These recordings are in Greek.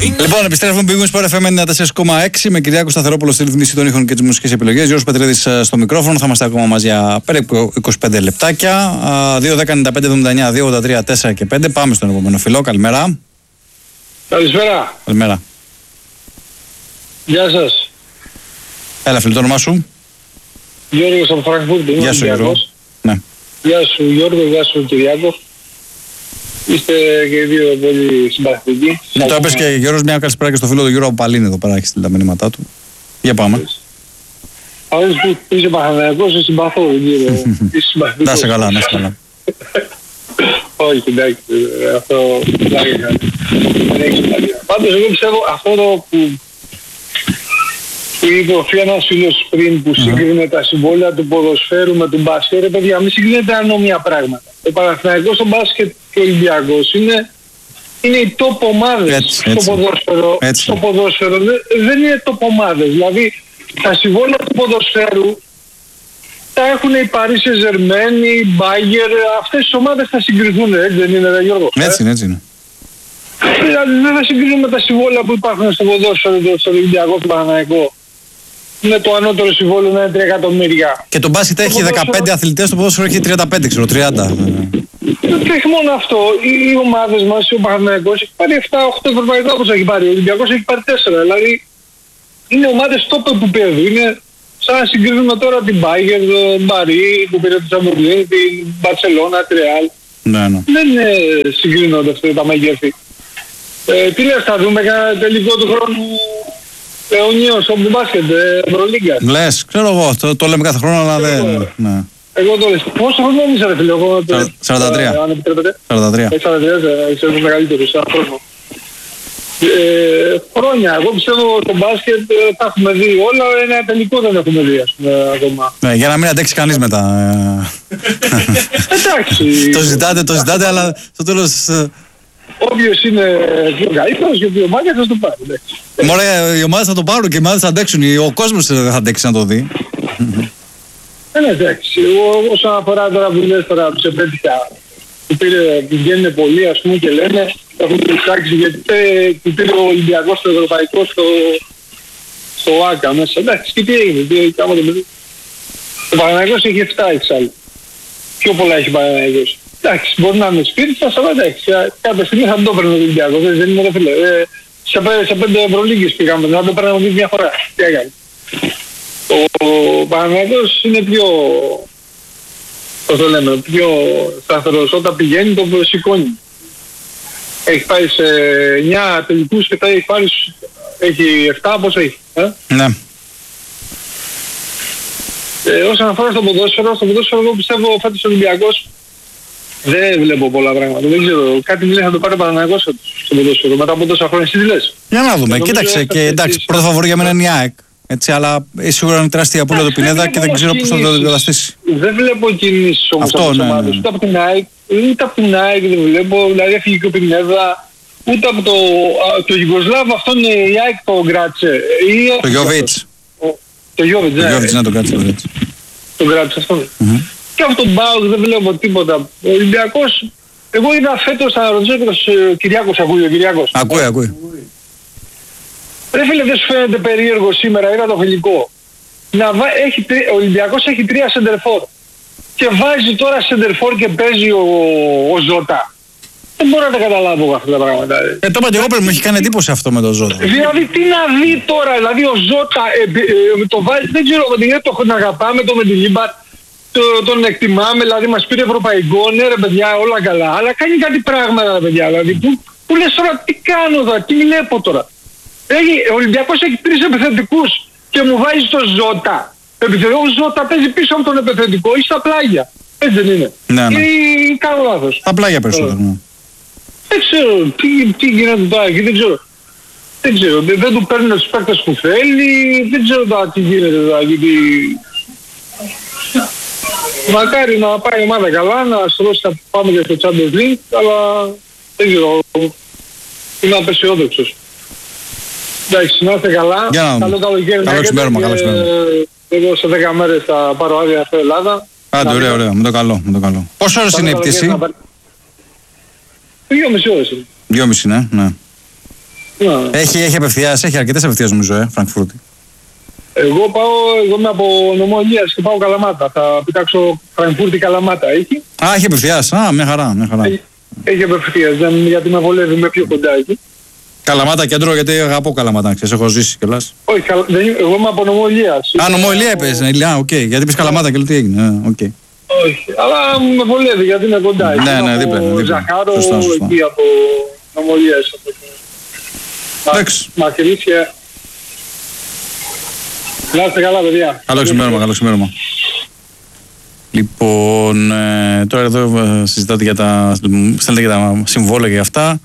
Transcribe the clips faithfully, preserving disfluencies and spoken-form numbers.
Λοιπόν, επιστρέφουμε Big Win Sport εφ εμ ενενήντα τέσσερα κόμμα έξι με Κυριάκο Σταθερόπουλο στη ρυθμίση των ήχων και τις μουσικές επιλογές. Γιώργος Πετρίδης στο μικρόφωνο. Θα είμαστε ακόμα μαζί για περίπου είκοσι πέντε λεπτάκια. δύο δέκα ενενήντα πέντε εβδομήντα εννιά δύο ογδόντα τρία τέσσερα και πέντε. Πάμε στον επόμενο φιλό. Καλημέρα. Καλησπέρα. Καλημέρα. Γεια σας. Έλα, φίλε, το όνομά σου. Γιώργος από Φραγκφούρτη. Γεια σου, Γιώργο. Ναι. Γεια σου, Γιώργο. Γεια σου, Κυριάκο. Είστε και οι δύο πολύ συμπαθητικοί. Ναι, το έπες και Γιώργος, μια καλησπέρα και στο φίλο του Γιώργο από Παλίνη εδώ πέρα, έχει στείλει τα μηνύματά του. Για πάμε. Παρόλο που είσαι Παναθηναϊκός, σε συμπαθώ, είσαι συμπαθητικός. Να είσαι καλά, να είσαι καλά. Όχι, εντάξει, αυτό δεν έχει σημασία. Πάντως εγώ πιστεύω αυτό το που που είπε ένας φίλος πριν που σύγκρινε τα συμβόλαια του ποδοσφαίρου με τον μπάσκετ, ρε παιδιά, μην συγκρίνετε ανώμια πράγματα. Ο Παναθηναϊκός στο μπάσκετ και ο Ολυμπιακός είναι, είναι οι top ομάδες έτσι, στο έτσι. ποδόσφαιρο. Έτσι. Στο ποδόσφαιρο δεν, δεν είναι top ομάδες. Δηλαδή τα συμβόλαια του ποδοσφαίρου τα έχουν οι Paris Saint-Germain, οι Bayern, αυτές τις ομάδες θα συγκριθούν, έτσι δεν είναι, ρε Γιώργο? Έτσι είναι, έτσι είναι. Δηλαδή δεν θα συγκρίνουμε τα συμβόλαια που υπάρχουν στο ποδόσφαιρο, στο Ολυμπιακό, στο Παναθηναϊκό. Είναι το ανώτερο συμβόλαιο να είναι τρία εκατομμύρια. Και το μπάσκετ έχει δεκαπέντε αθλητές, το ποδόσφαιρο έχει τριάντα πέντε, ξέρω, τριάντα. Και όχι μόνο αυτό, οι, οι ομάδες μας, ο Παναθηναϊκός έχει πάρει επτά οκτώ ευρωπαϊκά όπως έχει πάρει, ο Ολυμπιακός έχει πάρει τέσσερα. Δηλαδή είναι ομάδες top επίπεδου. Είναι σαν να συγκρίνουμε τώρα την Bayern, τον Μπαρί που πήρε τη Σαμπουρλίνη, την Μπαρσελόνα, τη Ρεάλ. Ναι, ναι. Δεν ε, συγκρίνονται αυτά τα μεγέθη. Ε, τι λες, θα δούμε κανένα τελικό του χρόνου αιωνίως από το μπάσκετ, Ευρωλίγκα? Λες, ξέρω εγώ, το, το λέμε κάθε χρόνο, αλλά δεν... Ναι. Εγώ το λες. Πόσο χρόνο είσαι ρε φίλε? Εγώ σαράντα τρία. Αν επιτρέπετε. σαράντα τρία. σαράντα τρία, είσαι το μεγαλύτερο σε έναν χρόνο. Ε, χρόνια. Εγώ πιστεύω το μπάσκετ τα έχουμε δει όλα, ένα τελικό δεν έχουμε δει, ας πούμε, ακόμα. Ναι, για να μην αντέξει κανείς μετά. Εντάξει. Το ζητάτε, το ζητάτε, αλλά στο τέλος... Όποιος είναι πιο καλύτερος και πιο μάγια θα το πάρει. Μωρέ, οι ομάδες θα το πάρουν και οι ομάδες θα αντέξουν. Ο κόσμος δεν θα αντέξει να το δει. Ναι, εντάξει. Όσον αφορά τώρα που λες τώρα τους επέτυχα που πηγαίνουν πολλοί, ας πούμε, και λένε έχουν ψάξει γιατί που πήρε ο Ολυμπιακός στο Ευρωπαϊκό στο, στο ΆΚΑ μέσα. Εντάξει, και τι έγινε, τι έγινε, άμα το παιδί. Ο Παναθηναϊκός έχει επτά εξάλλου. Πιο πολλά έχει ο Παναθηναϊκός. Εντάξει, μπορεί να είναι σπίτι, θα σταματά. Κάποια στιγμή θα το έπαιρνε ο Ολυμπιακός, δεν είναι ρε φίλε. Ε, σε, σε πέντε Ευρωλίγκες πήγαμε, θα το έπαιρνε μια φορά. Τι έκανε. Ο, ο Παναθηναϊκός είναι πιο, πώς το λέμε, πιο σταθερός. Όταν πηγαίνει το σηκώνει. Έχει πάει σε εννιά τελικούς και τα έχει πάρει, έχει επτά, πώς έχει. Ε? Ναι. Ε, όσον αφορά στο ποδόσφαιρο, στο ποδόσφαιρο εγώ πιστεύω φέτος ο Ολυμπιακός δεν βλέπω πολλά πράγματα. Δεν ξέρω. Κάτι μου λέει θα το πάρει ο Παναθηναϊκός στο ποδόσφαιρο μετά από τόσα χρόνια. Εσύ τι λες? Για να δούμε. Κοίταξε και εντάξει, πρώτο φαβορί για μένα είναι η ΑΕΚ. Έτσι, αλλά σίγουρα είναι τεράστια απώλεια του Πινέδα και δεν ξέρω πώς θα το αντικαταστήσει. Δεν βλέπω κινήσεις όμως αυτό, από τις ναι, ομάδες. ναι. Ούτε από την ΑΕΚ, ούτε από την ΑΕΚ δεν βλέπω. Δηλαδή έφυγε και ο Πινέδα. Ούτε από το, το Ιουγκοσλάβ, αυτόν η ΑΕΚ το κράτησε. Το Γιώβιτς. Το Γιώβιτς, Το Γιώβιτς, ναι, το κράτησε. Το κράτησε αυτόν. Και από τον Μπάουκ δεν βλέπω τίποτα. Ο Ολυμπιακός, εγώ είδα φέτος, θα ρωτήσω και ο Κυριάκος, ακούει ο Κυριάκος. Ακούει, ακούει. Ρε φίλε, δεν σου φαίνεται περίεργο σήμερα, είδα το φιλικό. Να βα... έχει, ο Ολυμπιακός έχει τρία σεντερφόρ. Και βάζει τώρα σεντερφόρ και παίζει ο, ο Ζώτα. Δεν μπορώ να τα καταλάβω αυτά τα πράγματα. Ε, το είπα και εγώ πριν, μου έχει κάνει εντύπωση αυτό με τον Ζώτα. Δηλαδή τι να δει τώρα, δηλαδή ο Ζώτα ε, ε, ε, το βάζει, δεν ξέρω, γιατί τον αγαπάμε, το με την Λίμπα. Το, τον εκτιμάμε, δηλαδή μας πήρε ευρωπαϊκό, ναι ρε παιδιά, όλα καλά. Αλλά κάνει κάτι πράγματα ρε παιδιά, δηλαδή που, που λες τώρα τι κάνω εδώ, τι βλέπω τώρα. Έχει, ο Ολυμπιακός έχει τρεις επιθετικούς και μου βάζει το Ζώτα. Επιθετικό Ζώτα παίζει πίσω από τον επιθετικό ή στα πλάγια. Έτσι δεν είναι? Ναι, ναι. Ή κάνω λάθος? Στα πλάγια περισσότερο. Ναι. Δεν ξέρω, τι, τι γίνεται τώρα εκεί, δεν ξέρω. Δεν ξέρω, δεν, δεν του παίρνουν τους παίκτες που θέλει, δεν ξέρω τώρα τι γίνεται τώρα, γιατί... Μακάρι να πάει η ομάδα καλά, να στρώσει να πάμε και στο Champions League, αλλά δεν ξέρω, είμαι απεσιόδοξος. Εντάξει, να είστε καλά. Καλό καλοκαίρι. Καλό ξημέρωμα, καλό ξημέρωμα. Εγώ σε δέκα μέρες θα πάρω άδεια από Ελλάδα. Άντε, ωραίο, ωραίο, με το καλό, με το καλό. Πόσο ώρες είναι η πτήση? Δύο μισή ώρες είναι. Δύο μισή, ναι, ναι. Να. Έχει, έχει απευθείας, έχει αρκετές απευθείας νομίζω, ε, Φραγκφούρτη. Εγώ πάω, εγώ είμαι από Νομό Ηλίας και πάω Καλαμάτα. Θα πετάξω Φραγκφούρτη Καλαμάτα. Έχει. Α, έχει απευθείας. Α, μια χαρά, μια χαρά. Έχει, έχει απευθείας, δεν, γιατί με βολεύει, με πιο κοντά εκεί. Καλαμάτα κέντρο, γιατί αγαπώ Καλαμάτα, ξέρεις, έχω ζήσει κιόλας. Όχι, καλα, δεν, εγώ είμαι από Νομό Ηλίας. Α, Νομό Ηλία είπες, ναι, α, οκ, okay. Γιατί πεις Καλαμάτα και λέω τι έγινε, α, okay. Όχι, αλλά με βολεύει γιατί είναι κοντά. Ναι, ναι, δίπλα, δίπλα. Ζαχάρο, Σωστά, σωστά. εκεί από Νομό Ηλίας. Εντάξει. Μακρύσια. Να είστε καλά, παιδιά. Καλό ξημέρωμα, καλό ξημέρωμα. Λοιπόν, ε, τώρα εδώ ε, συζητάτε για τα, στέλνετε για τα συμβόλαια και για αυτά.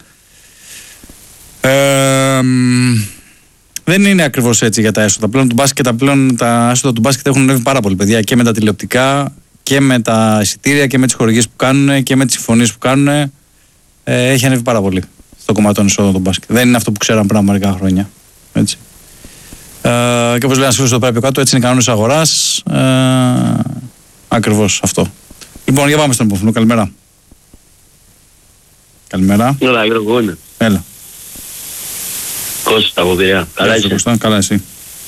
Ε, δεν είναι ακριβώς έτσι για τα έσοδα. Πλέον, του μπάσκετ, τα, πλέον, τα έσοδα του μπάσκετ έχουν ανέβει πάρα πολύ, παιδιά, και με τα τηλεοπτικά και με τα εισιτήρια και με τις χορηγίες που κάνουν και με τις συμφωνίες που κάνουν. Ε, έχει ανέβει πάρα πολύ στο κομμάτι των εισόδων του μπάσκετ. Δεν είναι αυτό που ξέραμε πριν από μερικά χρόνια. Έτσι. Ε, και όπως λέει ένας φίλος εδώ πέρα πιο κάτω, έτσι είναι οι κανόνες αγοράς. Ε, ακριβώς αυτό. Λοιπόν, για πάμε στον επόμενο. Καλημέρα. Καλημέρα. Έλα, Γιώργο, είναι. Έλα. Κώστα από Πειραιά. Καλά είσαι. Κώστα, καλά εσύ.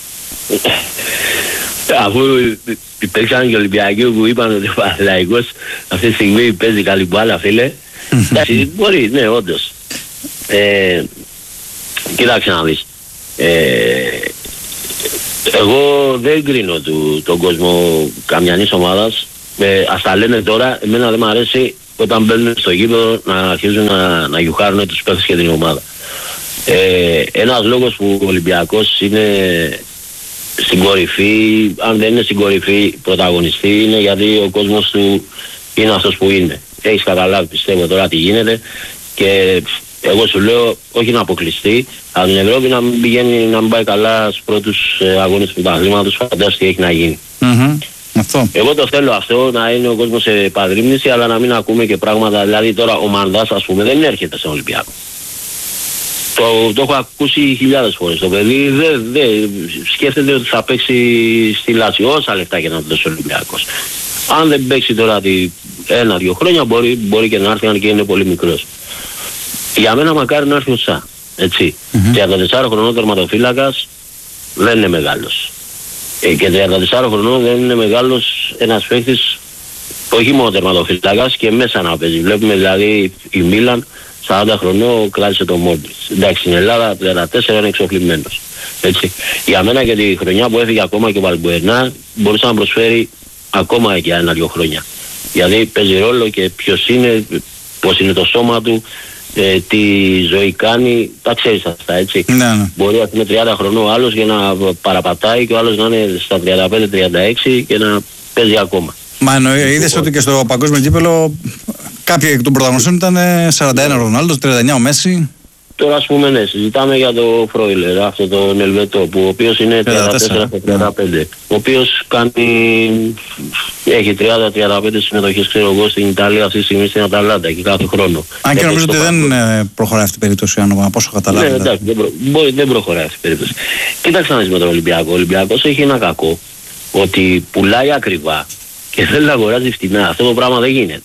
Αφού υπήρξαν και Ολυμπιακοί που είπαν ότι ο Παναθηναϊκός αυτή τη στιγμή παίζει καλή μπάλα, φίλε. Εντάξει, μπορεί, ναι, όντως. Ε, κοίταξε να δεις. Ε, εγώ δεν κρίνω του, τον κόσμο καμιανής ομάδας. Ε, ας τα λένε τώρα, εμένα δεν μου αρέσει όταν μπαίνουν στο γήπεδο να αρχίζουν να, να γιουχάρουν τους παίκτες και την ομάδα. Ε, ένας λόγος που ο Ολυμπιακός είναι στην κορυφή, αν δεν είναι στην κορυφή πρωταγωνιστή, είναι γιατί ο κόσμος του είναι αυτός που είναι. Έχεις καταλάβει, πιστεύω τώρα τι γίνεται, και εγώ σου λέω όχι να αποκλειστεί, αλλά την Ευρώπη να μην πηγαίνει, να μην πάει καλά στους πρώτους αγώνες του πρωταθλήματος. Φαντάζομαι τι έχει να γίνει. Mm-hmm. Αυτό. Εγώ το θέλω αυτό, να είναι ο κόσμος σε επαγρύπνηση, αλλά να μην ακούμε και πράγματα. Δηλαδή τώρα ο Μανδάς, ας πούμε, δεν έρχεται στον Ολυμπιακό. Το, το έχω ακούσει χιλιάδες φορές. Το παιδί δεν δε, σκέφτεται ότι θα παίξει στη Λάτσιο όσα λεφτά και να του δώσει ο Ολυμπιακός. Αν δεν παίξει τώρα τη, ένα-δύο χρόνια μπορεί, μπορεί και να έρθει, αν και είναι πολύ μικρός. Για μένα μακάρι να έρθει ο Σα. Έτσι. Mm-hmm. τριάντα τεσσάρων χρονών τερματοφύλακας δεν είναι μεγάλος. Ε, και τριάντα τεσσάρων χρονών δεν είναι μεγάλος ένας παίκτης, όχι μόνο τερματοφύλακας, και μέσα να παίζει. Βλέπουμε δηλαδή η Μίλαν σαράντα χρονών κράτησε τον Μόντριτς. Εντάξει, στην Ελλάδα τριάντα τέσσερα είναι εξοπλισμένος. Έτσι. Για μένα και τη χρονιά που έφυγε ακόμα και ο Βαλμπουερνά μπορούσε να προσφέρει ακόμα και ένα-δύο χρόνια. Γιατί παίζει ρόλο και ποιος είναι, πώς είναι το σώμα του, ε, τι ζωή κάνει, τα ξέρεις αυτά, έτσι. Ναι, ναι. Μπορεί να είναι τριάντα χρονών ο άλλος για να παραπατάει και ο άλλος να είναι στα τριάντα πέντε τριάντα έξι και να παίζει ακόμα. Μα εννοεί, είδες ότι και στο παγκόσμιο κύπελλο κάποιοι εκ των πρωταγωνιστών ήταν σαράντα ένα ο Ρονάλντο, τριάντα εννιά ο Μέση. Τώρα ας πούμε ναι, συζητάμε για το Φρόιλερ, αυτό τον Ελβετό, που ο οποίος είναι τριάντα τέσσερα τριάντα πέντε. Ναι. Ο οποίος κάνει, έχει τριάντα τριάντα πέντε συμμετοχές, ξέρω εγώ, στην Ιταλία αυτή τη στιγμή στην Αταλάντα και κάθε χρόνο. Αν και νομίζω ότι δεν ε, προχωράει αυτή η περίπτωση, αν από όσο καταλάβει. Ναι, εντάξει, δεν, προ, μπορεί, δεν προχωράει αυτή η περίπτωση. Κοίταξε να δεις με τον Ολυμπιακό. Ο Ολυμπιακός έχει ένα κακό, ότι πουλάει ακριβά και θέλει να αγοράζει φτηνά. Αυτό το πράγμα δεν γίνεται.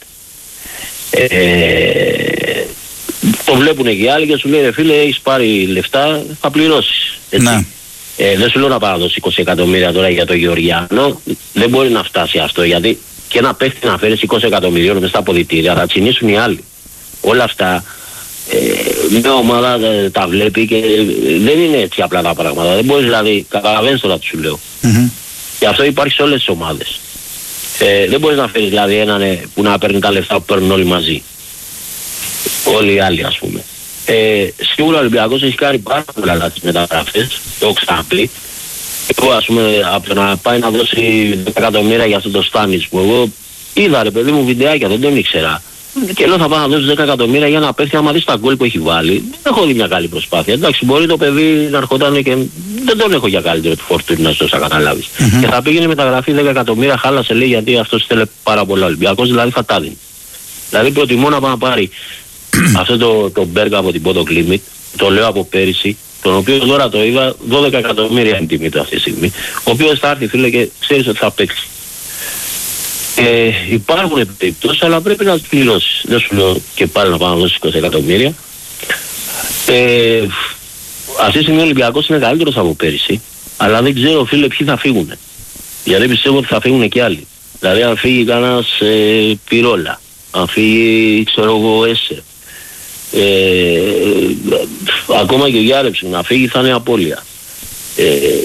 Ε, το βλέπουν και οι άλλοι και σου λέει ρε φίλε, έχεις πάρει λεφτά, θα πληρώσεις. Ναι. Ε, δεν σου λέω να πάρω είκοσι εκατομμύρια τώρα για το Γεωργιάνο, δεν μπορεί να φτάσει αυτό, γιατί και να παίχτη να φέρεις είκοσι εκατομμυρίων μες στα αποδυτήρια θα τσινήσουν οι άλλοι. Όλα αυτά ε, μια ομάδα ε, τα βλέπει και ε, δεν είναι έτσι απλά τα πράγματα. Δεν μπορείς, δηλαδή, καταλαβαίνεις τώρα τι σου λέω. Mm-hmm. Και αυτό υπάρχει σε όλες τις ομάδες. Ε, δεν μπορείς να φέρεις δηλαδή έναν ε, που να παίρνει τα λεφτά που παίρνουν όλοι μαζί. Όλοι οι άλλοι, ας πούμε. Ε, σίγουρα ο Ολυμπιακός έχει κάνει πάρα πολλά λάθη μεταγραφές, το έχω ξαναπεί. Εγώ, ας πούμε, από το να πάει να δώσει δέκα εκατομμύρια για αυτό το Στάνης που εγώ είδα ρε παιδί μου βιντεάκια, δεν τον ήξερα. Και λέω θα πάω να δώσει δέκα εκατομμύρια για να πέφτει, άμα δεις τα γκολ που έχει βάλει. Δεν έχω δει μια καλή προσπάθεια. Εντάξει, μπορεί το παιδί να ερχόταν και δεν τον έχω για καλύτερο του Φορτούνη, να σου καταλάβεις. Mm-hmm. Και θα πήγαινε μεταγραφή δέκα εκατομμύρια, χάλασε λέει, γιατί αυτός θέλει πάρα πολλά. Ολυμπιακός δηλαδή θα τα δίνει. Δηλαδή προτιμώ να πάει να πάρει αυτό το, το Μπέργα από την Πότο Κλίμιτ, το λέω από πέρυσι, τον οποίο τώρα το είδα δώδεκα εκατομμύρια είναι τιμή του αυτή τη στιγμή, ο οποίος θα έρθει φίλε και ξέρεις ότι θα παίξει. Ε, υπάρχουν περιπτώσεις, αλλά πρέπει να τις πληρώσεις. Δεν σου λέω και πάλι να πάω να δώσεις είκοσι εκατομμύρια. Ε, αυτή τη στιγμή ο Ολυμπιακός είναι καλύτερος από πέρυσι, αλλά δεν ξέρω φίλε ποιοι θα φύγουν. Γιατί πιστεύω ότι θα φύγουν και άλλοι. Δηλαδή αν φύγει κανένας ε, Πυρόλα, αν φύγει ξέρω εγώ Έσε, ε, ε, ακόμα και ο Γιάρεψη να φύγει θα είναι απώλεια. Ε,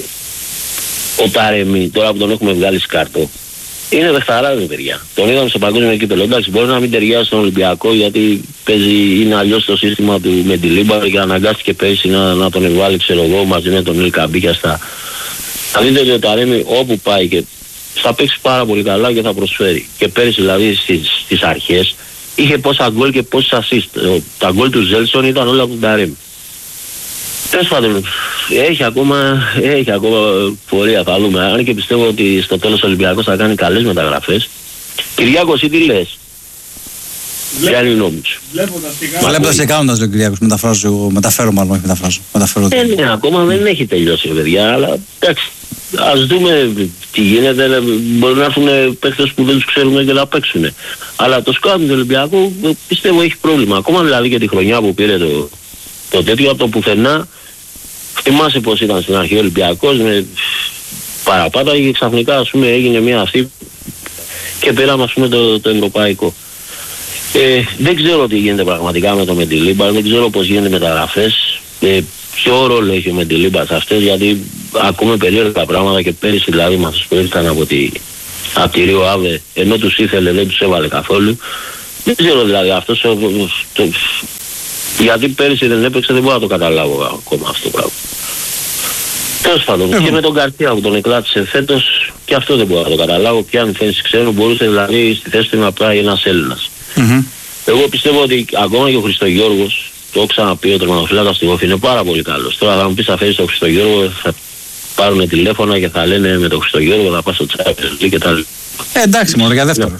ο Ταρέμι, τώρα που τον έχουμε βγάλει σκάρτο, είναι δεχταράδε παιδιά. Τον είδαμε σε παγκόσμιο κύπελλο. Εντάξει, μπορεί να μην ταιριάζει στον Ολυμπιακό γιατί παίζει, είναι αλλιώς το σύστημα του με τη Λίμπα και αναγκάστηκε πέρυσι να, να τον βάλει ξέρω εγώ μαζί με τον Ιλ Καμπίκια στα. Θα δείτε ότι ο Ταρέμι όπου πάει και θα παίξει πάρα πολύ καλά και θα προσφέρει. Και πέρυσι δηλαδή στις, στις αρχές είχε πόσα γκολ και πόσα assist. Τα γκολ του Ζέλσον ήταν όλα από τον Ταρέμι. Τέλος πάντων, έχει ακόμα, έχει ακόμα πορεία, θα δούμε. Αν και πιστεύω ότι στο τέλος ο Ολυμπιακός θα κάνει καλές μεταγραφές. Κυριάκος, ή τι λες? Ποια είναι η γνώμη σου? Βλέποντας και κάνοντας, λέει ο Κυριάκος, μεταφράζω εγώ, μεταφέρω μάλλον, όχι μεταφράζω. Μεταφέρω ε, ναι, ακόμα δεν έχει τελειώσει παιδιά, αλλά εντάξει, ας δούμε τι γίνεται. Μπορεί να έρθουν παίκτες που δεν τους ξέρουμε και να παίξουν. Αλλά το σκάουτινγκ του Ολυμπιακού πιστεύω έχει πρόβλημα. Ακόμα δηλαδή και τη χρονιά που πήρε το, το τέτοιο από το πουθενά. Θυμάσαι πως ήταν στην αρχή ο Ολυμπιακός με παραπάτα και ξαφνικά ας πούμε έγινε μια αυτή και πήραμε ας πούμε το, το ευρωπαϊκό. Ε, δεν ξέρω τι γίνεται πραγματικά με το Μεντιλίμπα, δεν ξέρω πως γίνεται μεταγραφές, ε, ποιο ρόλο έχει ο Μεντιλίμπα σε αυτές, γιατί ακούμε περίεργα πράγματα και πέρυσι δηλαδή μας προήλθαν από τη, από τη Ρίο Άβε, ενώ τους ήθελε δεν τους έβαλε καθόλου. Δεν ξέρω δηλαδή αυτός το, το, γιατί πέρυσι δεν έπαιξε, δεν μπορώ να το καταλάβω ακόμα αυτό το πράγμα. Τέλος πάντων, και με τον Καρτία που τον εκλάτησε φέτος, και αυτό δεν μπορώ να το καταλάβω. Ποια αν θέση ξέρω, μπορούσε δηλαδή στη θέση του να πάει ένας Έλληνας. Mm-hmm. Εγώ πιστεύω ότι ακόμα και ο Χριστογιώργος, το έχω ξαναπεί, ο τερματοφύλακας του Όφη είναι πάρα πολύ καλός. Τώρα θα μου πεις θα φέρεις τον Χριστογιώργο, θα πάρουν τηλέφωνα και θα λένε με τον Χριστογιώργο θα πας στο Champions και τα λοιπά. Ε, εντάξει μόνο για δεύτερο.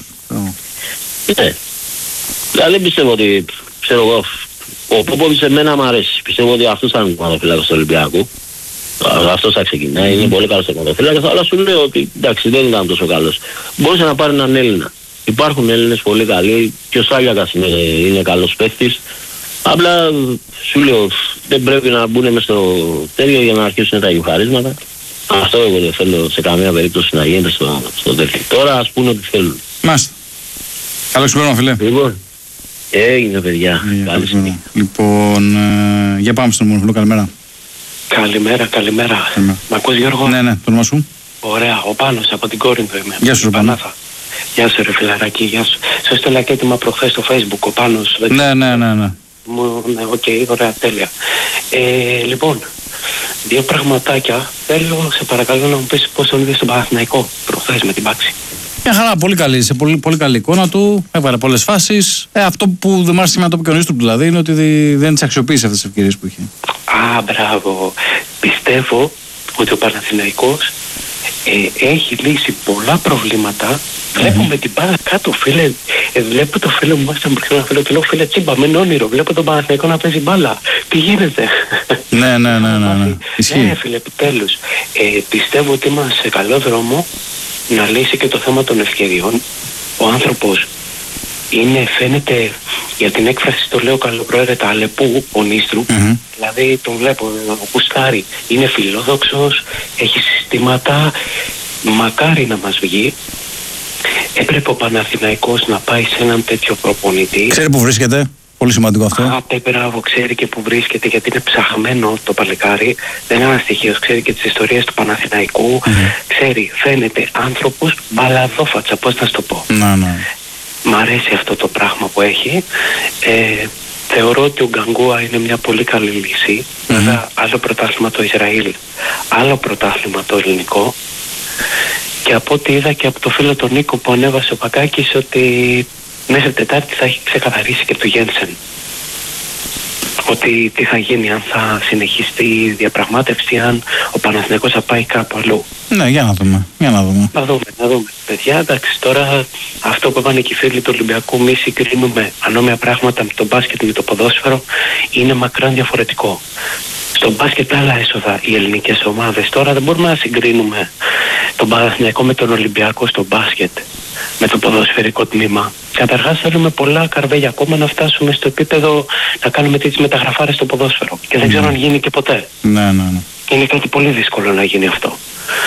Ναι. Δηλαδή δεν πιστεύω ότι, ξέρω εγώ, ο Πόποβιτς σε μένα μου αρέσει. Πιστεύω ότι αυτός θα είναι ο τερματοφύλακας του Ολυμπιακού. Αυτός θα ξεκινάει, είναι πολύ καλός τερματοφύλακας, αλλά σου λέω ότι εντάξει δεν ήταν τόσο καλός. Μπορούσε να πάρει έναν Έλληνα. Υπάρχουν Έλληνες πολύ καλοί και ο Σάλιακας είναι, είναι καλός παίκτης. Απλά σου λέω δεν πρέπει να μπουν μες στο τέτοιο για να αρχίσουν τα γιουχαρίσματα. Αυτό εγώ δεν θέλω σε καμία περίπτωση να γίνεται στο, στο τέτοιο. Τώρα ας πούνε ό,τι θέλουν. Μάλιστα. Καλό ξημέρωμα φίλε. Λοιπόν, έγινε παιδιά. Ε, Καλή στιγμή. Λοιπόν, ε, για πάμε στον Μονοφυλό, καλημέρα. Καλημέρα, καλημέρα. Μ' ακούς Γιώργο? Ναι, ναι, το όνομα σου? Ωραία, ο Πάνος από την Κόρινθο είμαι. Γεια σου Πάνο. Γεια σου ρε φιλαράκι, γεια σου. Σου έστειλα και έτοιμα προχθές στο Facebook, ο Πάνος. Ναι, ναι, ναι, ναι. Μου, ναι, οκ, okay, ωραία, τέλεια. Ε, λοιπόν, δύο πραγματάκια. Θέλω, σε παρακαλώ να μου πεις πώς τον είδες στον Παναθηναϊκό προχθές με την Πάξη. Μια χαρά, πολύ καλή, σε πολύ, πολύ καλή εικόνα του. Έβαλε πολλές φάσεις. Ε, αυτό που δεν μ' άρεσε να το πει και ο Νίστρου δηλαδή είναι ότι δεν τις αξιοποίησε αυτές τις ευκαιρίες που είχε. Α, μπράβο. Πιστεύω ότι ο Παναθηναϊκός ε, έχει λύσει πολλά προβλήματα. Mm-hmm. Βλέπουμε την μπάλα κάτω, φίλε. Ε, βλέπω το φίλο μου, μάλιστα μου πει ένα φίλο και λέω φίλε τσίμπα, μεν όνειρο. Βλέπω τον Παναθηναϊκό να παίζει μπάλα. Τι γίνεται? Ναι, ναι, ναι, ναι, ναι. Ναι, φίλε, επιτέλους. Ε, πιστεύω ότι είμαστε σε καλό δρόμο να λύσει και το θέμα των ευκαιριών. Ο άνθρωπος είναι, φαίνεται, για την έκφραση το λέω καλοπροαίρετα, αλεπού ο Νίστρου. Mm-hmm. Δηλαδή τον βλέπω, ο κουστάρι, είναι φιλόδοξος, έχει συστήματα, μακάρι να μας βγει. Έπρεπε ο Παναθηναϊκός να πάει σε έναν τέτοιο προπονητή. Ξέρει που βρίσκεται, πολύ σημαντικό αυτό. Α, μπράβο, ξέρει και που βρίσκεται, γιατί είναι ψαχμένο το παλικάρι. Δεν είναι ένα στοιχείο, ξέρει και τις ιστορίες του Παναθηναϊκού. Mm-hmm. Ξέρει, φαίνεται άνθρωπος μπαλαδόφατσα, πώς να σου το πω. Να, ναι. Μ' αρέσει αυτό το πράγμα που έχει. Ε, θεωρώ ότι ο Γκαγκούα είναι μια πολύ καλή λύση. Mm-hmm. Βέβαια, άλλο πρωτάθλημα το Ισραήλ, άλλο πρωτάθλημα το ελληνικό. Και από ό,τι είδα και από το φίλο τον Νίκο που ανέβασε ο Πακάκης, ότι μέσα Τετάρτη θα έχει ξεκαθαρίσει και το Γένσεν. Ότι τι θα γίνει, αν θα συνεχιστεί η διαπραγμάτευση, αν ο Παναθηναϊκός θα πάει κάπου αλλού. Ναι, για να δούμε. Για να δούμε. Να δούμε, να δούμε. Παιδιά, εντάξει, τώρα αυτό που είπαν και οι φίλοι του Ολυμπιακού, μη συγκρίνουμε ανώμια πράγματα με το μπάσκετ και με το ποδόσφαιρο, είναι μακράν διαφορετικό. Στο μπάσκετ άλλα έσοδα οι ελληνικές ομάδες. Τώρα δεν μπορούμε να συγκρίνουμε τον Παναθηναϊκό με τον Ολυμπιακό στο μπάσκετ. με το ποδοσφαιρικό τμήμα. Καταρχάς θέλουμε πολλά καρβέλια ακόμα να φτάσουμε στο επίπεδο να κάνουμε τις μεταγραφάρες στο ποδόσφαιρο. Και δεν ξέρω αν γίνει και ποτέ. Ναι, ναι, ναι. Είναι κάτι πολύ δύσκολο να γίνει αυτό.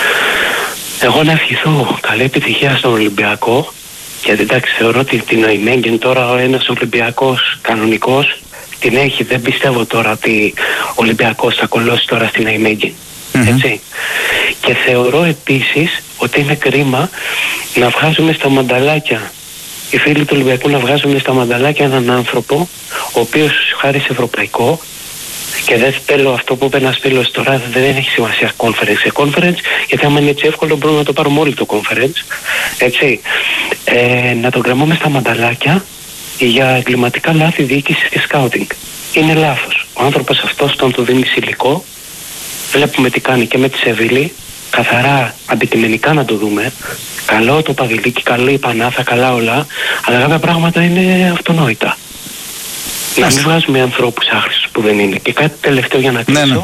Εγώ να ευχηθώ καλή επιτυχία στον Ολυμπιακό, γιατί εντάξει θεωρώ ότι την Νοημέγγεν τώρα ο ένας Ολυμπιακός κανονικός την έχει. Δεν πιστεύω τώρα ότι ο Ολυμπιακός θα κολλώσει τώρα στην Νοημέγγεν. Mm-hmm. Έτσι. Και θεωρώ επίσης ότι είναι κρίμα να βγάζουμε στα μανταλάκια, οι φίλοι του Ολυμπιακού να βγάζουν στα μανταλάκια έναν άνθρωπο ο οποίος χάρη σε ευρωπαϊκό. Και δεν θέλω αυτό που είπε ένας φίλος τώρα, δεν έχει σημασία conference σε conference, γιατί άμα είναι έτσι εύκολο μπορούμε να το πάρουμε όλοι το conference. Έτσι. Ε, να τον κρεμούμε στα μανταλάκια για εγκληματικά λάθη διοίκησης και scouting. Είναι λάθος. Ο άνθρωπος αυτός, όταν του δίνει υλικό, βλέπουμε τι κάνει και με τη Σεβίλη, καθαρά αντικειμενικά να το δούμε. Καλό το Παδηλίκι, καλή η Πανάθα, καλά όλα, αλλά κάποια πράγματα είναι αυτονόητα. Να μην βγάζουμε ανθρώπους άχρηστους που δεν είναι. Και κάτι τελευταίο για να κλείσω. Ναι, ναι.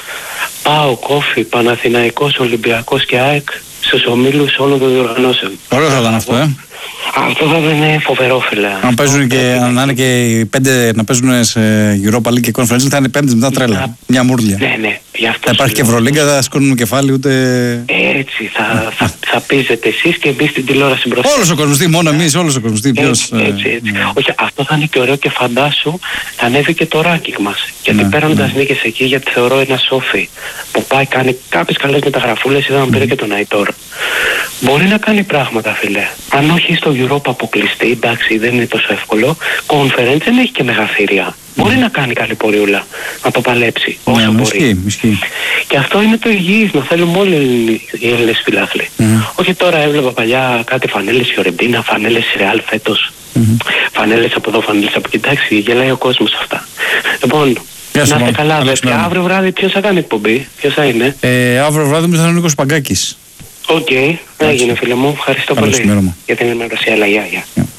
Πάω, Κόφι, Παναθηναϊκός, Ολυμπιακός και ΑΕΚ στους ομίλους όλων των διοργανώσεων. Ωραίο θα ήταν αυτό, ε. Αυτό θα είναι φοβερό, φίλε. Αν παίζουν και, αν είναι και οι πέντε να παίζουν σε Europa League και Conference, θα είναι πέμπτες μετά τρέλα. Να... Μια μούρλια. Ναι, ναι. Θα υπάρχει και Ευρωλίγκα, δεν θα σκόνουμε κεφάλι ούτε. Έτσι, θα, θα, θα πείζετε εσείς και εμείς την τηλεόραση μπροστά. Όλος ο κόσμος, τι, μόνο εμείς, όλος ο κόσμος. Έτσι, ποιος, έτσι, έτσι. Ναι. Όχι, αυτό θα είναι και ωραίο και φαντάσου θα ανέβει και το ranking μας. Γιατί ναι, παίρνοντας ναι. νίκες εκεί, γιατί θεωρώ ένα Σόφι που πάει, κάνει κάποιες καλές μεταγραφούλες, είδαμε mm. πήρε και τον Αϊτόρ. Μπορεί να κάνει πράγματα, φίλε. Αν όχι στο Europa αποκλειστεί, εντάξει, δεν είναι τόσο εύκολο. Conference δεν έχει και μεγαθύρια. Mm. Μπορεί να κάνει καλή πορεούλα, να το παλέψει όσο ναι, μπορεί. Ισχύει, ισχύει. Και αυτό είναι το υγιής, να θέλουμε όλοι οι Έλληνες φιλάθλοι. Mm. Όχι τώρα έβλεπα παλιά κάτι φανέλες Φιωρεντίνα, φανέλες Ρεάλ φέτος, mm. φανέλες από εδώ, φανέλες από εκεί. Εντάξει, γελάει ο κόσμος αυτά. Λοιπόν, να είστε καλά, αδέρφια. Αύριο βράδυ ποιος θα κάνει εκπομπή, ποιος θα είναι? Ε, αύριο βράδυ μου θα είναι ο Νίκος Παγκάκης. Οκ, okay. έγινε φίλε μου, ευχαριστώ πολύ σημείρωμα. για την ενημέρωση, αλλά γεια, γεια. Yeah.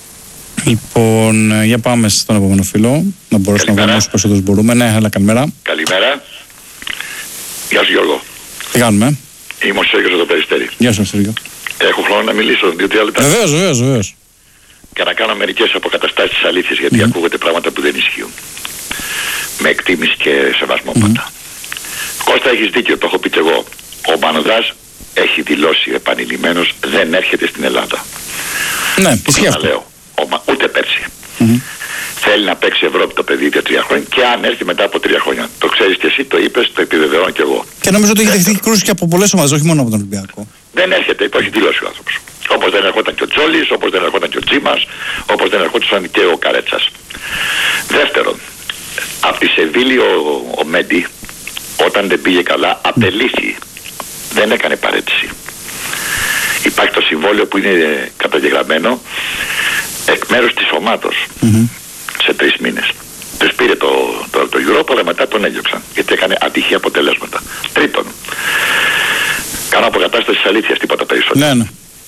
Λοιπόν, για πάμε στον επόμενο φίλο, να μπορέσουμε να κάνουμε όσο περισσότερους μπορούμε. Ναι, έλα, καλημέρα. Καλημέρα. Γεια σου Γιώργο. Τι κάνουμε? Είμαι ο Σέργιος από το Περιστέρι. Γεια σου Σέργιο. Έχω χρόνο να μιλήσω δύο-τρία λεπτά. Βεβαίως, βεβαίως, βεβαίως. Και να κάνω μερικές αποκαταστάσεις της αλήθειας, γιατί mm-hmm. ακούγονται πράγματα που δεν ισχύουν. Με εκτίμηση και σεβασμό mm-hmm. πάντα. Κώστα, έχεις δίκιο, το έχω πει και εγώ. Ο Μανοδράς έχει δηλώσει επανειλημμένος δεν έρχεται στην Ελλάδα. Ναι, ισχύει αυτό. Λέω, ο, ούτε πέρσι. Mm-hmm. Θέλει να παίξει Ευρώπη το παιδί για τρία χρόνια και αν έρθει μετά από τρία χρόνια. Το ξέρεις και εσύ, το είπες, το επιβεβαιώνω και εγώ. Και νομίζω ότι έχει δεχτεί κρούση και από πολλές ομάδες, όχι μόνο από τον Ολυμπιακό. Δεν έρχεται, το έχει δηλώσει ο άνθρωπος. Όπως δεν ερχόταν και ο Τζόλης, όπως δεν ερχόταν και ο Τζίμας, όπως δεν ερχόταν και ο Καρέτσας. Δεύτερον, από τη Σεβίλη ο, ο Μέντι, όταν δεν πήγε καλά, απελήθη. Δεν έκανε παρέτηση. Υπάρχει το συμβόλαιο που είναι καταγεγραμμένο εκ μέρους της ομάδος mm-hmm. σε τρεις μήνες. Τους πήρε το, το, το Europa, αλλά μετά τον έδιωξαν γιατί έκανε ατυχή αποτελέσματα. Τρίτον, κάνω αποκατάσταση της αλήθειας, τίποτα περισσότερο. Ναι, ναι.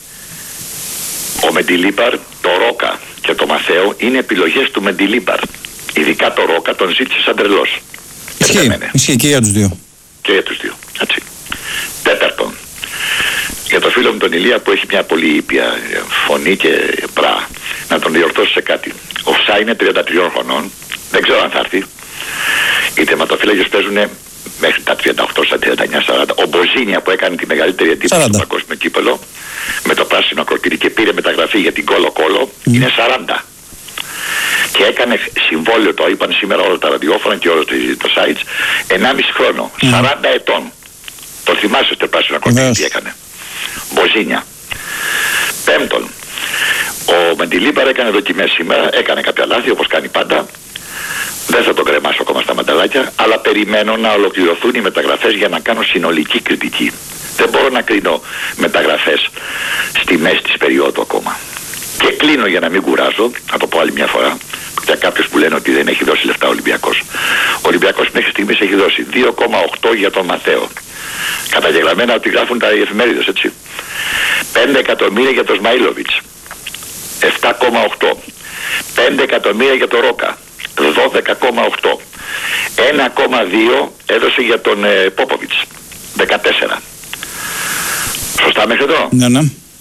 Ο Μεντιλίμπαρ, το Ρόκα και το Μαθαίο είναι επιλογές του Μεντιλίμπαρ. Ειδικά το Ρόκα τον ζήτησε σαν τρελός. Ισχύει, ισχύει και για τους δύο. Και για τους δύο, έτσι. Τέταρτον, για το φίλο μου τον Ηλία που έχει μια πολύ ήπια φωνή και μπρά, να τον διορθώσει σε κάτι. Ο Σά είναι τριάντα τριών χρονών, δεν ξέρω αν θα έρθει. Οι τερματοφύλακες παίζουν μέχρι τα τριάντα οκτώ, στα τριάντα εννιά, σαράντα. Ο Μποζίνια που έκανε τη μεγαλύτερη εντύπωση στο παγκόσμιο κύπελο με το πράσινο ακροτήρι και πήρε μεταγραφή για την Κόλο Κόλο mm. είναι σαράντα. Και έκανε συμβόλαιο, το είπαν σήμερα όλα τα ραδιόφωνα και όλα τα sites, ενάμιση χρόνο, mm. σαράντα ετών. Το θυμάσαι στο πράσινο ακροτήρι τι έκανε. Μποζίνια. Πέμπτον, ο Μεντιλίμπαρ έκανε δοκιμές σήμερα, έκανε κάποια λάθη όπως κάνει πάντα. Δεν θα το κρεμάσω ακόμα στα μανταλάκια, αλλά περιμένω να ολοκληρωθούν οι μεταγραφές για να κάνω συνολική κριτική. Δεν μπορώ να κρίνω μεταγραφές στη μέση της περίοδου ακόμα. Και κλείνω για να μην κουράζω, να το πω άλλη μια φορά, για κάποιους που λένε ότι δεν έχει δώσει λεφτά ο Ολυμπιακός. Ο Ολυμπιακός μέχρι στιγμής έχει δώσει δύο κόμμα οκτώ για τον Μαθαίο. Καταγεγραμμένα ότι γράφουν τα εφημερίδες, έτσι. πέντε εκατομμύρια για τον Σμαΐλοβιτς. επτά κόμμα οκτώ. πέντε εκατομμύρια για τον Ρόκα. δώδεκα κόμμα οκτώ. ένα κόμμα δύο έδωσε για τον ε, Πόποβιτς. δεκατέσσερα. Σωστά μέχρι εδώ? Ναι, ναι.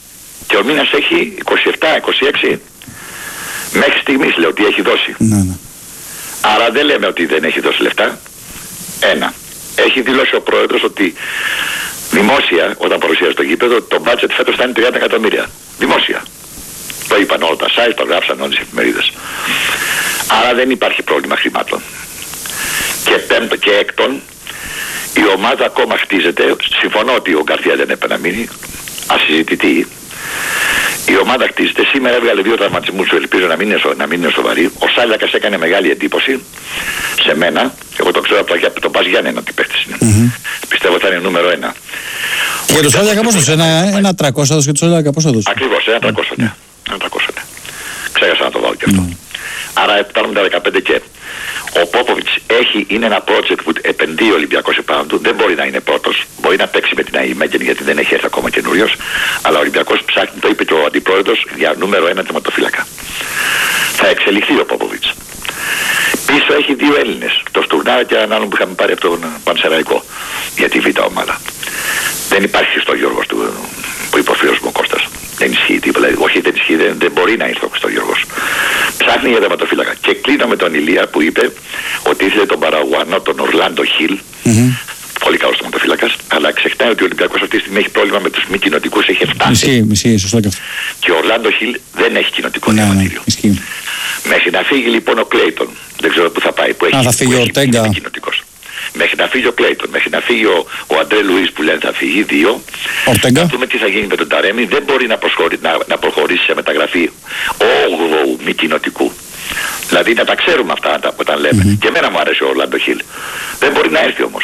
Και ο μήνας έχει είκοσι επτά είκοσι έξι. Μέχρι στιγμής λέω ότι έχει δώσει. Ναι, ναι. Άρα δεν λέμε ότι δεν έχει δώσει λεφτά. Ένα. Έχει δηλώσει ο πρόεδρος ότι δημόσια, όταν παρουσίασε το γήπεδο, το budget φέτος θα είναι τριάντα εκατομμύρια. Δημόσια. Το είπαν όλα τα site, το γράψαν όλες οι εφημερίδες. Άρα δεν υπάρχει πρόβλημα χρημάτων. Και πέμπτο και έκτον, η ομάδα ακόμα χτίζεται. Συμφωνώ ότι ο Γκαρθία δεν έπρεπε να μείνει. Ασυζητητή. Η ομάδα χτίζεται. Σήμερα έβγαλε δύο τραυματισμούς, ελπίζω να μην είναι, σο, να μην είναι σοβαρή. Ο Σάλιακας έκανε μεγάλη εντύπωση σε μένα. Εγώ το ξέρω από το, το Πας Γιάννενα ότι παίχτης είναι. Mm-hmm. Πιστεύω θα είναι νούμερο ένα. Για το Σάλιακα πώς έδωσε, ένα, ένα τριακόσια έδωσε και το Σάλιακα πώς έδωσε. Ακριβώς, ένα τριακόσια, ναι. Ένα τριακόσια, ναι. Ξέχασα να το βάλω και αυτό. Mm. Άρα φτάνουμε τα δεκαπέντε και. Ο Πόποβιτς έχει, είναι ένα project που επενδύει ο Ολυμπιακός επάνω του. Δεν μπορεί να είναι πρώτος. Μπορεί να παίξει με την Αϊμέγεν γιατί δεν έχει έρθει ακόμα καινούριος. Αλλά ο Ολυμπιακός ψάχνει, το είπε και ο αντιπρόεδρος, για νούμερο ένα τερματοφύλακα. Θα εξελιχθεί ο Πόποβιτς. Πίσω έχει δύο Έλληνες. Το Στουρνάρα και έναν άλλον που είχαμε πάρει από τον Πανσεραϊκό. Για τη Β' ομάδα. Δεν υπάρχει στο Γιώργος του, που είπε ο φίλος μου ο Κώστας. Δεν ισχύει τίποτα. Δηλαδή, όχι, δεν ισχύει, δεν, δεν μπορεί να ήρθε ο Χριστόγιοργος. Ψάχνει για τερματοφύλακα. Και κλείνω με τον Ηλία που είπε ότι ήθελε τον Παραγουανό, τον Ορλάντο Χιλ. Mm-hmm. Πολύ καλός τερματοφύλακας. Αλλά ξεχνάει ότι ο Ολυμπιακός αυτή τη στιγμή έχει πρόβλημα με τους μη κοινοτικούς. Έχει φτάσει. Ισχύει, ισχύει, σωστά και αυτό. Και ο Ορλάντο Χιλ δεν έχει κοινοτικό ναι, διαβατήριο. Ναι, μέχρι να φύγει λοιπόν ο Κλέιτον. Δεν ξέρω πού θα πάει. Που έχει, Α, θα φύγει ο Ορτέγκα. Μέχρι να φύγει ο Κλέιτον, μέχρι να φύγει ο, ο Αντρέ Λουίς που λένε θα φύγει, δύο. Ορτέγκα. Να δούμε τι θα γίνει με τον Ταρέμι. Δεν μπορεί να, να, να προχωρήσει σε μεταγραφή όγδοου μη κοινοτικού. Δηλαδή να τα ξέρουμε αυτά όταν λέμε. Mm-hmm. Και εμένα μου άρεσε ο Ορλάντο Χιλ. Δεν μπορεί να έρθει όμως.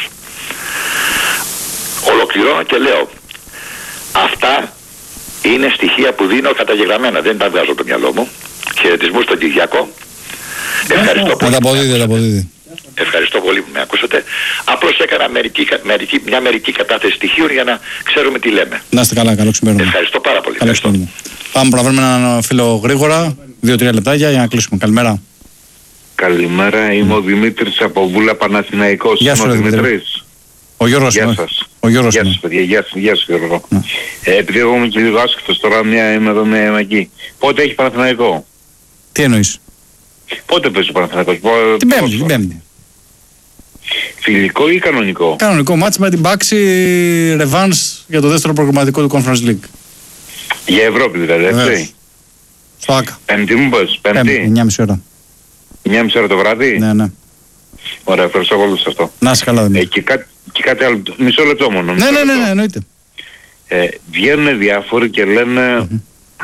Ολοκληρώνω και λέω, αυτά είναι στοιχεία που δίνω καταγεγραμμένα. Δεν τα βγάζω από το μυαλό μου. Χαιρετισμούς στον Κυριακό. Ευχαριστώ πολύ. Ανταποδίδει, ανταποδίδει. Ευχαριστώ πολύ που με ακούσατε. Απλώς έκανα μερική, μερική, μια μερική κατάθεση στοιχείων για να ξέρουμε τι λέμε. Να είστε καλά, καλό ξημέρωμα. Ευχαριστώ πάρα πολύ. Καλό ξημέρωμα. Πάμε να βρούμε έναν φίλο γρήγορα, δύο-τρία λεπτάκια για να κλείσουμε. Καλημέρα. Καλημέρα, είμαι ο Δημήτρης από Βούλα Παναθηναϊκός. Γεια σου, Δημήτρης. Ο Γιώργος. Γεια σας. Ο Γιώργος. Γεια σας, παιδιά. Γεια, γεια σας, Γιώργο. Ναι. Ε, επειδή εγώ είμαι και λίγο άσχετος τώρα, μια είμαι εδώ, μια είμαι εκεί. Πότε έχει Παναθηναϊκό? Τι εννοείς? Πότε παίζει ο Παναθηναϊκός? Την Πέμπτη, την Πέμπτη. Φιλικό ή κανονικό? Κανονικό μάτς με την Πάξη Ρεβάνς για το δεύτερο προγραμματικό του Conference League. Για Ευρώπη δηλαδή, έτσι. Στο ΆΚΑ. Πέμπτη μου πες, Πέμπτη. εννιά και μισή ώρα. εννιά και μισή ώρα το βράδυ. Ναι, ναι. Ωραία, ευχαριστώ πολύ σε αυτό. Να είσαι καλά, Δημήτρη. Ε, και, κά, και κάτι άλλο, μισό λεπτό μόνο. Ναι, ναι, ναι, ναι, εννοείται. Ε, βγαίνουν διάφοροι και λένε mm-hmm.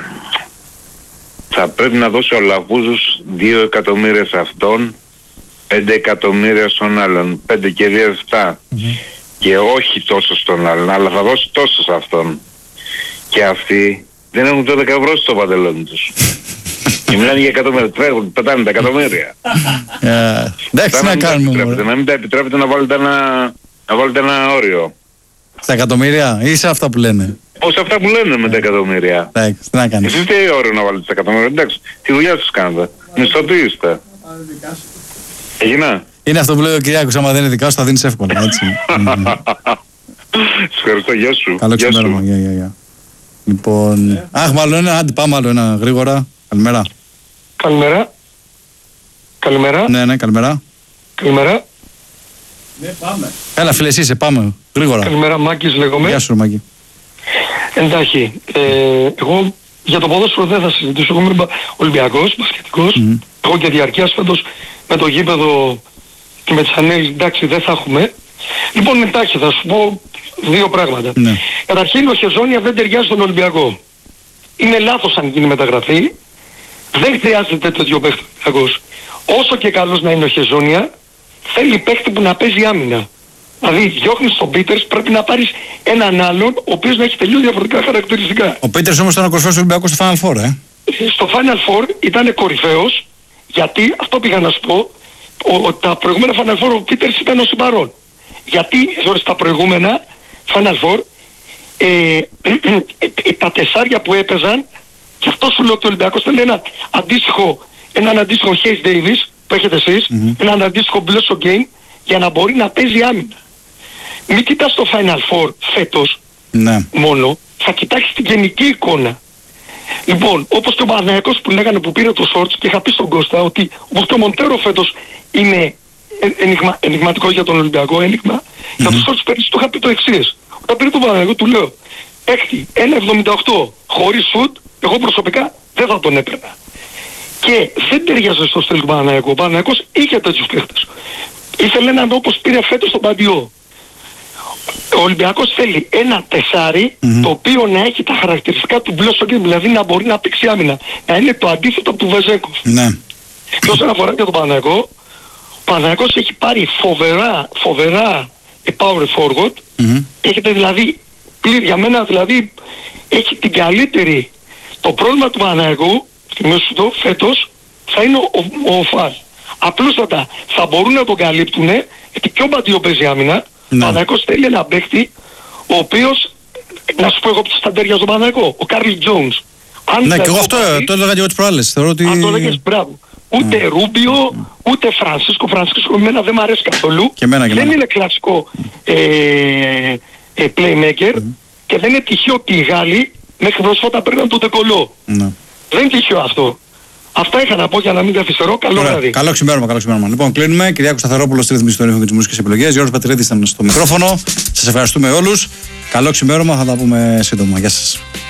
θα πρέπει να δώσει ο Λαβούζος δύο εκατομμύρια σε αυτόν, πέντε εκατομμύρια στον άλλον, πέντε και δύο επτά. Mm-hmm. Και όχι τόσο στον άλλον, αλλά θα δώσει τόσο σε αυτόν. Και αυτοί δεν έχουν το δέκα ευρώ στο παντελόνι τους. Και μιλάνε για εκατομμύρια, τρέχουν, πετάνε τα εκατομμύρια. Εντάξει, να κάνουμε. Να μην τα επιτρέπετε να βάλετε ένα, να βάλετε ένα όριο. Στα εκατομμύρια ή σε αυτά που λένε? Όχι, αυτά που λένε με τα εκατομμύρια. Εντάξει, τι να κάνεις. Εσείς τι όριο να βάλετε τα εκατομμύρια? Εντάξει, τη δουλειά σας κάνετε. Μισθωτοί είστε. Έγινα. Είναι αυτό που λέει ο Κυριάκος, άμα δεν είναι δικά σου θα δίνεις εύκολα, έτσι. Σας ευχαριστώ, γεια σου. Καλό ξημέρωμα, γεια, γεια, γεια. Λοιπόν, αχ, μάλλον ένα, άντε πάμε άλλο ένα γρήγορα. Καλημέρα. Καλημέρα. Καλημέρα. Ναι, ναι, καλημέρα. Καλημέρα. Ναι, πάμε. Έλα φίλε, εσύ είσαι, πάμε, γρήγορα. Καλημέρα, Μάκης λέγομαι. Γεια σου, Μάκη. Εντάξει, ε, εγώ για το ποδόσφαιρο δεν θα συζητήσω. Εγώ είμαι Ολυμπιακός, μπασκετικός. Mm. Εγώ και διαρκείας φέτος με το γήπεδο και με τις ανέλες, εντάξει, δεν θα έχουμε. Λοιπόν, εντάξει, θα σου πω δύο πράγματα. Ναι. Καταρχήν, ο Χεζόνια δεν ταιριάζει στον Ολυμπιακό. Είναι λάθος αν γίνει μεταγραφή. Δεν χρειάζεται τέτοιο παίχτη ο Ολυμπιακός. Όσο και καλός να είναι ο Χεζόνια, θέλει παίχτη που να παίζει άμυνα. Δηλαδή, διώχνεις τον Πίτερς, πρέπει να πάρεις έναν άλλον, ο οποίος να έχει τελείως διαφορετικά χαρακτηριστικά. Ο Πίτερς όμως ήταν ο κορυφαίος Ολυμπιακός στο Final Four, ε. Στο Final Four ήταν κορυφαίος, γιατί, αυτό πήγα να σου πω, ο, ο, τα προηγούμενα Final Four ο Πίτερς ήταν ο συμπαρών. Γιατί ε, στα προηγούμενα Final Four, ε, ε, ε, ε, τα τεσσάρια που έπαιζαν, και αυτό σου λέω ότι ο Ολυμπιακός θέλει ένα αντίστοιχο, έναν αντίστοιχο Hayes Davis, που έχετε εσείς, mm-hmm. έναν αντίστοιχο Bledsoe Game, για να μπορεί να παίζει άμυνα. Μην κοιτάς το Final Four φέτος, ναι. μόνο, θα κοιτάξεις την γενική εικόνα. Λοιπόν, όπως και ο Παναθηναϊκός που λέγανε που πήρε το Σόρτς και είχα πει στον Κώστα ότι όπως και ο Μοντέρο φέτος είναι ενιγμα, ενιγματικό για τον Ολυμπιακό, ένιγμα, mm-hmm. για το Σόρτς πέρυσι του είχα πει το εξής. Όταν πήρε τον Παναθηναϊκό του λέω, έκτη, ένα εβδομήντα οκτώ χωρίς σουτ, εγώ προσωπικά δεν θα τον έπαιρνα. Και δεν ταιριάζει στο στυλ του Παναθηναϊκού. Ο Παναθηναϊκός είχε τέτοιους παίχτες. Ήθελε έναν όπως πήρε φέτος τον Παντιό. Ο Ολυμπιακός θέλει ένα τεσάρι mm-hmm. το οποίο να έχει τα χαρακτηριστικά του Μπλόσογκεν, δηλαδή να μπορεί να παίξει άμυνα. Να είναι το αντίθετο από του Βεζέγκοφ. Ναι. Και όσον αφορά και τον Παναθηναϊκό, ο Παναθηναϊκός έχει πάρει φοβερά, φοβερά power forward. Mm-hmm. Έχετε δηλαδή, πλήρη για μένα δηλαδή, έχει την καλύτερη. Το πρόβλημα του Παναθηναϊκού, στη μέση του φέτος, θα είναι ο, ο, ο Φαλ. Απλούστατα θα μπορούν να τον καλύπτουν, γιατί και ο Μπαντιό παίζει άμυνα. Ο Παναθηναϊκός θέλει ένα παίκτη, ο οποίος, να σου πω εγώ ποιος θα ταιριάζει στον Παναθηναϊκό, ο Κάρλ Τζόουνς. Ναι, και εγώ αυτό το έλεγα και εγώ τις προάλλες. Θεωρώ ότι... Αν το έλεγες, μπράβο. Ούτε mm. Ρούμπιο, mm. ούτε Φρανσίσκο. Φρανσίσκο εμένα δεν μου αρέσει καθόλου. Και εμένα, και δεν εμένα. είναι κλασικό ε, ε, playmaker mm. και δεν είναι τυχαίο ότι οι Γάλλοι μέχρι πρόσφατα παίρναν τον Τεκολό. Mm. Δεν είναι τυχαίο αυτό. Αυτά είχα να πω για να μην καθυστερώ. Καλό βράδυ. Καλό ξημέρωμα, καλό ξημέρωμα. Λοιπόν, κλείνουμε. Κυριάκος Σταθερόπουλος στη ρύθμιση των ήχων και τις μουσικές επιλογές. Γιώργος Πατριώτης ήταν στο μικρόφωνο. Σας ευχαριστούμε όλους. Καλό ξημέρωμα. Θα τα πούμε σύντομα. Γεια σας.